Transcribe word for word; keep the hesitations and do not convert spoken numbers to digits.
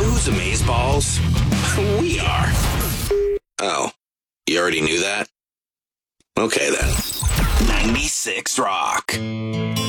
who's amazeballs? We are. Oh, you already knew that? Okay then. ninety-six Rock.